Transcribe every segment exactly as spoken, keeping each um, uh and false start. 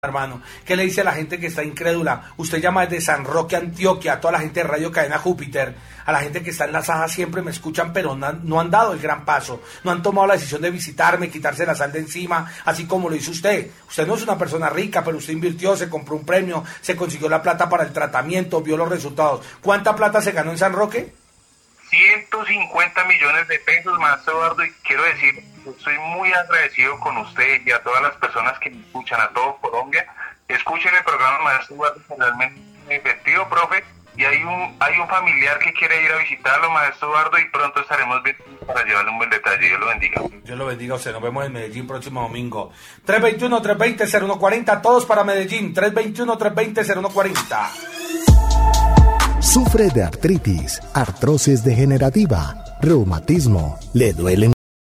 Hermano, ¿qué le dice a la gente que está incrédula? Usted llama desde San Roque, Antioquia, a toda la gente de Radio Cadena Júpiter, a la gente que está en la Saja, siempre me escuchan, pero no han, no han dado el gran paso, no han tomado la decisión de visitarme, quitarse la sal de encima, así como lo hizo usted. Usted no es una persona rica, pero usted invirtió, se compró un premio, se consiguió la plata para el tratamiento, vio los resultados. ¿Cuánta plata se ganó en San Roque? ciento cincuenta millones de pesos, maestro Eduardo, y quiero decir, estoy muy agradecido con usted y a todas las personas que me escuchan, a todo Colombia. Escuchen el programa, maestro Eduardo, que realmente es efectivo, profe, y hay un hay un familiar que quiere ir a visitarlo, maestro Eduardo, y pronto estaremos viendo para llevarle un buen detalle. Dios lo bendiga. Dios lo bendiga a usted. Nos vemos en Medellín próximo domingo. tres dos uno, tres dos cero, cero uno cuatro cero, todos para Medellín. tres dos uno, tres dos cero, cero uno cuatro cero. Sufre de artritis, artrosis degenerativa, reumatismo, le duelen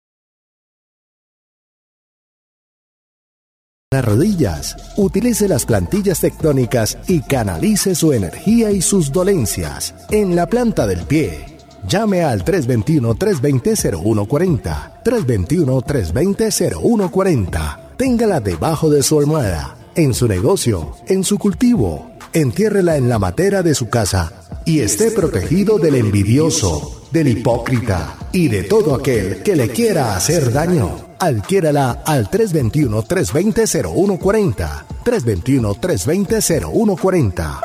las rodillas. Utilice las plantillas tectónicas y canalice su energía y sus dolencias en la planta del pie. Llame al tres dos uno, tres dos cero, cero uno cuatro cero, tres dos uno, tres dos cero, cero uno cuatro cero. Téngala debajo de su almohada, en su negocio, en su cultivo. Entiérrela en la matera de su casa y esté protegido del envidioso, del hipócrita y de todo aquel que le quiera hacer daño. Adquiérala al tres dos uno, tres dos cero, cero uno cuatro cero, tres dos uno, tres dos cero, cero uno cuatro cero.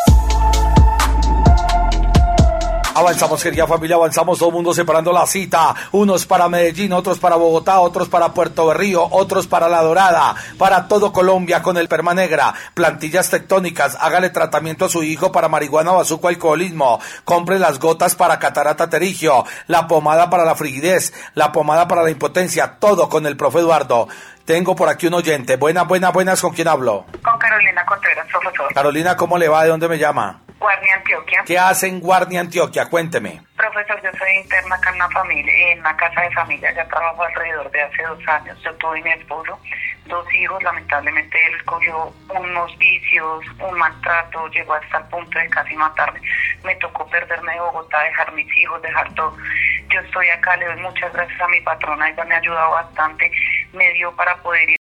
Avanzamos, querida familia, avanzamos, todo el mundo separando la cita, unos para Medellín, otros para Bogotá, otros para Puerto Berrío, otros para La Dorada, para todo Colombia con el Permanegra, plantillas tectónicas, hágale tratamiento a su hijo para marihuana, bazuco, alcoholismo, compre las gotas para catarata terigio, la pomada para la frigidez, la pomada para la impotencia, todo con el profe Eduardo. Tengo por aquí un oyente, buenas, buenas, buenas, ¿con quién hablo? Con Carolina Contreras, profesor. Carolina, ¿cómo le va? ¿De dónde me llama? Guardia, Antioquia. ¿Qué hace en Guardia, Antioquia? Cuénteme. Profesor, yo soy interna acá en una familia, en una casa de familia, ya trabajo alrededor de hace dos años. Yo tuve mi esposo, dos hijos, lamentablemente él cogió unos vicios, un maltrato, llegó hasta el punto de casi matarme. Me tocó perderme de Bogotá, dejar mis hijos, dejar todo. Yo estoy acá, le doy muchas gracias a mi patrona, ella me ha ayudado bastante, me dio para poder ir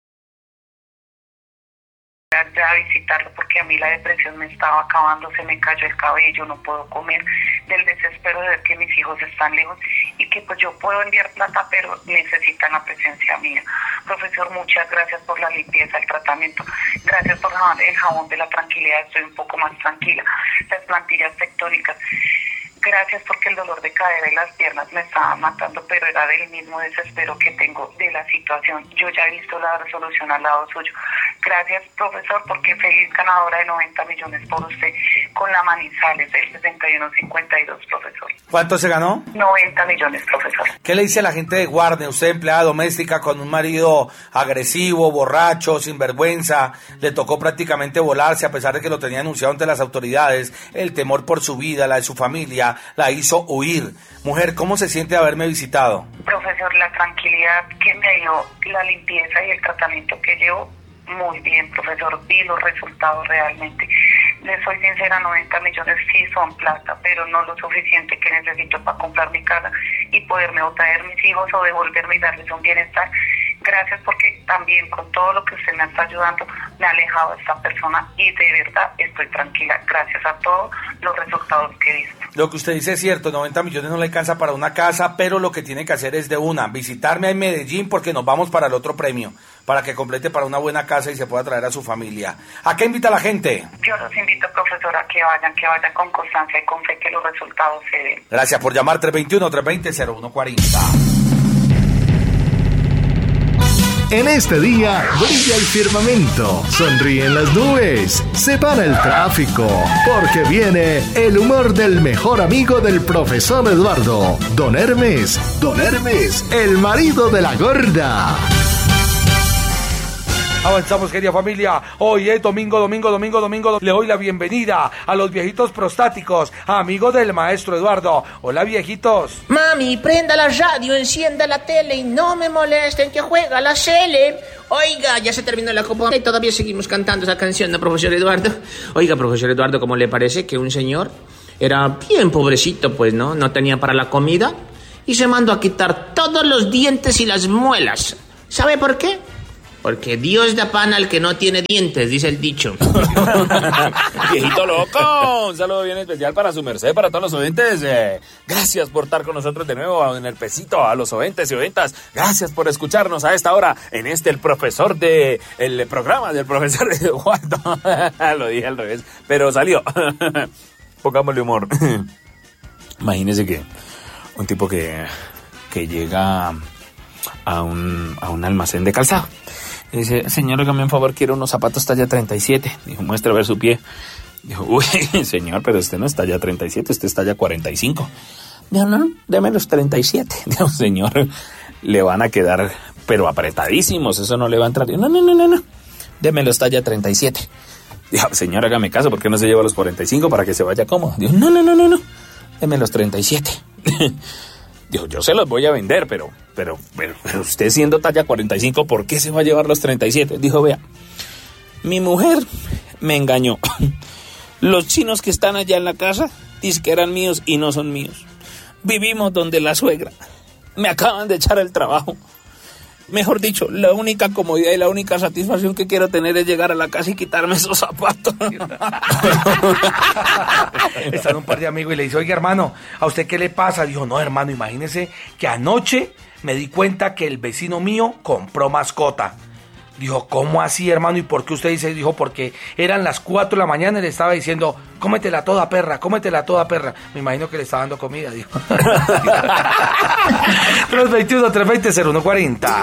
ya a visitarlo, porque a mí la depresión me estaba acabando, se me cayó el cabello, no puedo comer, del desespero de ver que mis hijos están lejos y que pues yo puedo enviar plata, pero necesitan la presencia mía. Profesor, muchas gracias por la limpieza, el tratamiento, gracias por el jabón de la tranquilidad, estoy un poco más tranquila, las plantillas tectónicas. Gracias porque el dolor de cadera y las piernas me estaba matando, pero era del mismo desespero que tengo de la situación. Yo ya he visto la resolución al lado suyo. Gracias, profesor, porque feliz ganadora de noventa millones por usted con la Manizales del sesenta y uno cincuenta y dos, profesor. ¿Cuánto se ganó? noventa millones, profesor. ¿Qué le dice a la gente de Guardia? Usted, empleada doméstica con un marido agresivo, borracho, sinvergüenza, le tocó prácticamente volarse a pesar de que lo tenía anunciado ante las autoridades, el temor por su vida, la de su familia, la hizo huir. Mujer, ¿cómo se siente de haberme visitado? Profesor, la tranquilidad que me dio, la limpieza y el tratamiento que llevo, muy bien, profesor, vi los resultados realmente. Les soy sincera, noventa millones sí son plata, pero no lo suficiente que necesito para comprar mi casa y poderme o traer mis hijos o devolverme y darles un bienestar. Gracias porque también con todo lo que usted me está ayudando me ha alejado de esta persona y de verdad estoy tranquila gracias a todos los resultados que he visto. Lo que usted dice es cierto, noventa millones no le alcanza para una casa, pero lo que tiene que hacer es de una, visitarme en Medellín porque nos vamos para el otro premio, para que complete para una buena casa y se pueda traer a su familia. ¿A qué invita a la gente? Yo los invito, profesor, a que vayan, que vayan con constancia y con fe que los resultados se den. Gracias por llamar tres dos uno, tres dos cero, cero uno cuatro cero. En este día brilla el firmamento, sonríen las nubes, se para el tráfico, porque viene el humor del mejor amigo del profesor Eduardo, Don Hermes, Don Hermes, el marido de la gorda. Avanzamos, querida familia. Hoy es domingo, domingo, domingo, domingo. Le doy la bienvenida a los viejitos prostáticos, amigos del maestro Eduardo. Hola, viejitos. Mami, prenda la radio, encienda la tele y no me molesten que juega la Sele. Oiga, ya se terminó la copa y todavía seguimos cantando esa canción, ¿no, profesor Eduardo? Oiga, profesor Eduardo, ¿cómo le parece que un señor era bien pobrecito, pues, ¿no? No tenía para la comida y se mandó a quitar todos los dientes y las muelas. ¿Sabe por qué? Porque Dios da pan al que no tiene dientes, dice el dicho. Viejito loco, un saludo bien especial para su merced, para todos los oyentes. Eh, gracias por estar con nosotros de nuevo en el pesito, a los oyentes y oyentas. Gracias por escucharnos a esta hora en este, el profesor de, el programa del profesor Eduardo. Lo dije al revés, pero salió. Pongámosle humor. Imagínese que un tipo que, que llega a un, a un almacén de calzado. Dice, señor, hágame un favor, quiero unos zapatos talla treinta y siete. Dijo, muestra a ver su pie. Dijo, uy, señor, pero este no es talla treinta y siete, este es talla cuarenta y cinco. Dijo, no, no, deme los treinta y siete. Dijo, señor, le van a quedar, pero apretadísimos, eso no le va a entrar. Dijo, no, no, no, no, no, deme los talla treinta y siete. Dijo, señor, hágame caso, ¿por qué no se lleva los cuarenta y cinco para que se vaya cómodo? Dijo, no, no, no, no, no, deme los treinta y siete. Dijo, yo se los voy a vender, pero, pero, pero, pero usted siendo talla cuarenta y cinco, ¿por qué se va a llevar los treinta y siete? Dijo, vea, mi mujer me engañó. Los chinos que están allá en la casa dicen que eran míos y no son míos. Vivimos donde la suegra. Me acaban de echar el trabajo. Mejor dicho, la única comodidad y la única satisfacción que quiero tener es llegar a la casa y quitarme esos zapatos. Están un par de amigos y le dice, oiga, hermano, ¿a usted qué le pasa? Dijo, no, hermano, imagínese que anoche me di cuenta que el vecino mío compró mascota. Dijo, ¿cómo así, hermano? ¿Y por qué usted dice? Dijo, porque eran las cuatro de la mañana y le estaba diciendo, cómetela toda, perra, cómetela toda, perra. Me imagino que le estaba dando comida, dijo. tres veintiuno, tres veinte, cero uno cuarenta.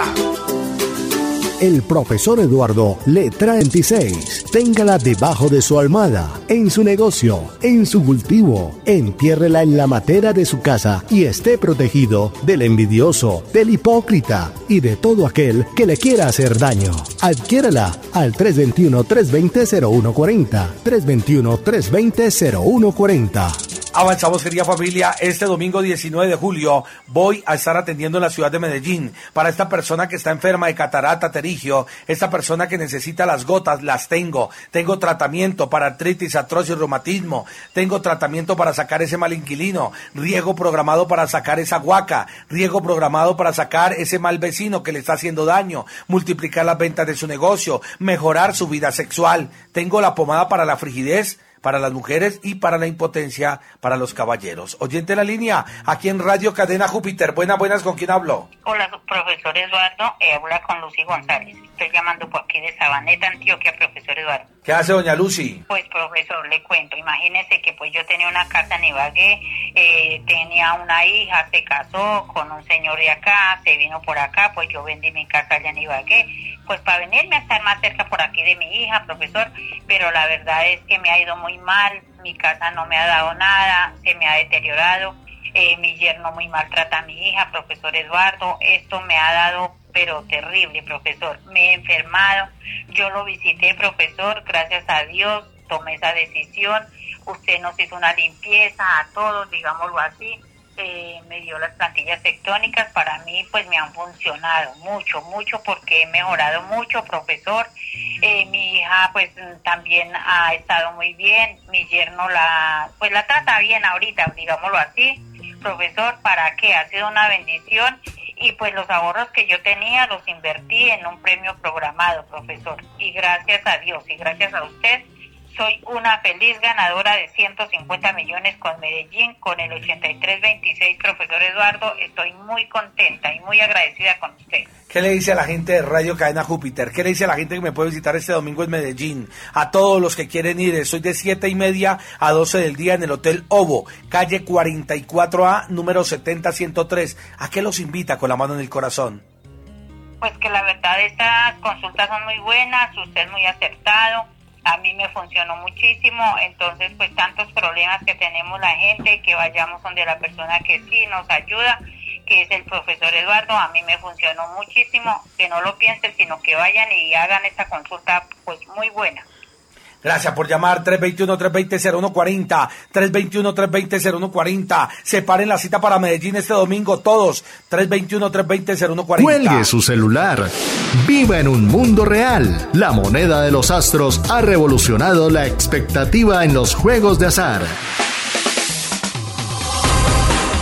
El profesor Eduardo le trae veintiséis. Téngala debajo de su almohada, en su negocio, en su cultivo. Entiérrela en la matera de su casa y esté protegido del envidioso, del hipócrita y de todo aquel que le quiera hacer daño. Adquiérala al tres veintiuno, tres veinte, cero uno cuarenta. tres veintiuno, tres veinte, cero uno cuarenta. Avanzamos, querida familia. Este domingo diecinueve de julio voy a estar atendiendo en la ciudad de Medellín para esta persona que está enferma de catarata, terigio, esta persona que necesita las gotas, las tengo. Tengo tratamiento para artritis, artrosis, reumatismo. Tengo tratamiento para sacar ese mal inquilino. Riego programado para sacar esa guaca. Riego programado para sacar ese mal vecino que le está haciendo daño. Multiplicar las ventas de su negocio. Mejorar su vida sexual. Tengo la pomada para la frigidez, para las mujeres y para la impotencia para los caballeros. Oyente en la línea, aquí en Radio Cadena Júpiter. Buenas, buenas, ¿con quién hablo? Hola, profesor Eduardo, eh, habla con Lucy González. Estoy llamando por aquí de Sabaneta, Antioquia, profesor Eduardo. ¿Qué hace doña Lucy? Pues, profesor, le cuento, imagínese que pues yo tenía una casa en Ibagué, eh, tenía una hija, se casó con un señor de acá, se vino por acá, pues yo vendí mi casa allá en Ibagué, pues para venirme a estar más cerca por aquí de mi hija, profesor, pero la verdad es que me ha ido muy mal, mi casa no me ha dado nada, se me ha deteriorado, eh, mi yerno muy maltrata a mi hija, profesor Eduardo, esto me ha dado pero terrible, profesor, me he enfermado, yo lo visité, profesor, gracias a Dios tomé esa decisión, usted nos hizo una limpieza a todos, digámoslo así, eh, me dio las plantillas tectónicas, para mí pues me han funcionado mucho, mucho porque he mejorado mucho, profesor, eh, mi hija pues también ha estado muy bien, mi yerno la pues la trata bien ahorita, digámoslo así, profesor, ¿para qué? Ha sido una bendición y pues los ahorros que yo tenía los invertí en un premio programado, profesor, y gracias a Dios y gracias a usted soy una feliz ganadora de ciento cincuenta millones con Medellín, con el ochenta y tres veintiséis, profesor Eduardo. Estoy muy contenta y muy agradecida con usted. ¿Qué le dice a la gente de Radio Cadena Júpiter? ¿Qué le dice a la gente que me puede visitar este domingo en Medellín? A todos los que quieren ir, estoy de siete y media a doce del día en el Hotel Ovo, calle cuarenta y cuatro A, número setenta ciento tres. ¿A qué los invita con la mano en el corazón? Pues que la verdad estas consultas son muy buenas, usted es muy acertado. A mí me funcionó muchísimo, entonces pues tantos problemas que tenemos la gente, que vayamos donde la persona que sí nos ayuda, que es el profesor Eduardo, a mí me funcionó muchísimo, que no lo piensen, sino que vayan y hagan esta consulta pues muy buena. Gracias por llamar, tres veintiuno, tres veinte, cero uno cuarenta, tres veintiuno, tres veinte, cero uno cuarenta. Separen la cita para Medellín este domingo todos, tres veintiuno, tres veinte, cero uno cuarenta. Cuelgue su celular. Viva en un mundo real. La moneda de los astros ha revolucionado la expectativa en los juegos de azar.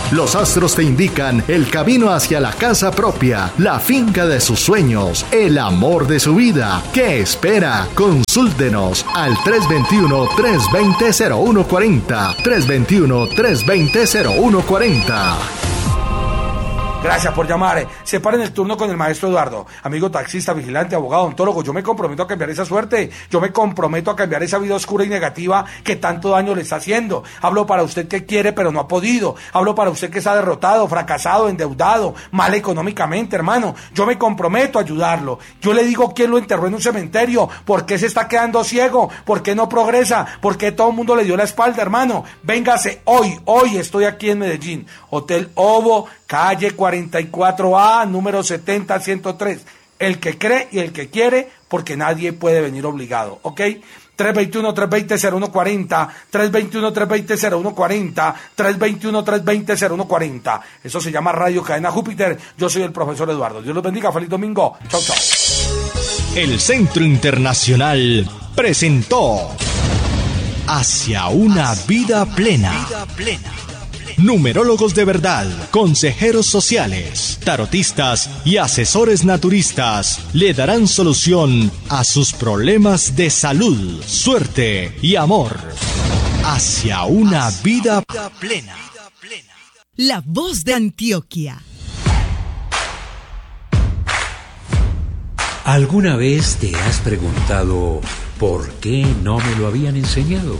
Los astros te indican el camino hacia la casa propia, la finca de sus sueños, el amor de su vida. ¿Qué espera? Consúltenos al tres dos uno, tres dos cero, cero uno cuatro cero, tres dos uno, tres dos cero, cero uno cuatro cero. Gracias por llamar. Separen el turno con el maestro Eduardo. Amigo taxista, vigilante, abogado, odontólogo, yo me comprometo a cambiar esa suerte. Yo me comprometo a cambiar esa vida oscura y negativa que tanto daño le está haciendo. Hablo para usted que quiere pero no ha podido. Hablo para usted que está derrotado, fracasado, endeudado, mal económicamente, hermano. Yo me comprometo a ayudarlo. Yo le digo quién lo enterró en un cementerio, por qué se está quedando ciego, por qué no progresa, por qué todo el mundo le dio la espalda, hermano. Véngase hoy, hoy estoy aquí en Medellín. Hotel Ovo, calle cuarenta y cuatro A, número setenta ciento tres. El que cree y el que quiere, porque nadie puede venir obligado, ¿ok? tres dos uno, tres dos cero, cero uno cuatro cero, tres dos uno, tres dos cero, cero uno cuatro cero, tres dos uno, tres dos cero, cero uno cuatro cero. Eso se llama Radio Cadena Júpiter. Yo soy el profesor Eduardo. Dios los bendiga. Feliz domingo. Chau, chau. El Centro Internacional presentó Hacia una vida plena. Numerólogos de verdad, consejeros sociales, tarotistas y asesores naturistas le darán solución a sus problemas de salud, suerte y amor. Hacia una vida plena. La voz de Antioquia. ¿Alguna vez te has preguntado por qué no me lo habían enseñado?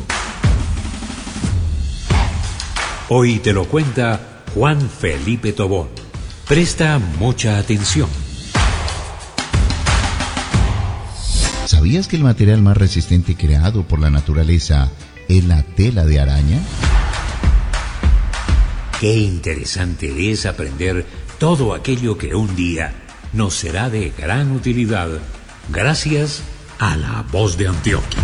Hoy te lo cuenta Juan Felipe Tobón. Presta mucha atención. ¿Sabías que el material más resistente creado por la naturaleza es la tela de araña? Qué interesante es aprender todo aquello que un día nos será de gran utilidad gracias a la voz de Antioquia.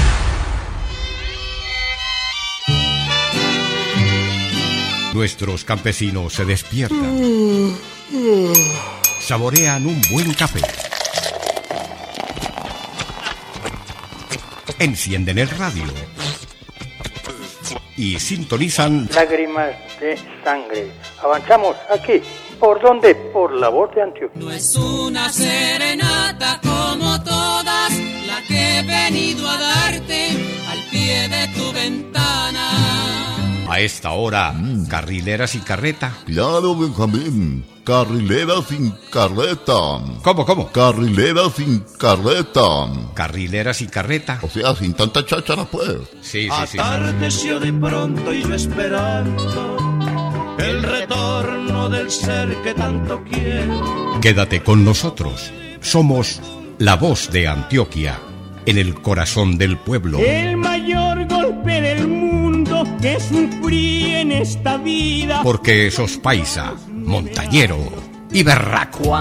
Nuestros campesinos se despiertan. Saborean un buen café. Encienden el radio. Y sintonizan Lágrimas de sangre. Avanzamos aquí. ¿Por dónde? Por la voz de Antioquia. No es una serenata como todas la que he venido a darte al pie de tu ventana. a esta hora, mm. carrileras y carreta. Claro, Benjamín. Carrilera sin carreta. ¿Cómo, cómo? Carrilera sin carreta. Carrileras y carreta. O sea, sin tanta cháchara, pues. Sí, sí, sí. Atardeció de pronto y yo esperando el retorno del ser que tanto quiero. Quédate con nosotros. Somos la voz de Antioquia, en el corazón del pueblo. El mayor golpe del mundo que sufrí en esta vida. Porque sos paisa, montañero y berraco.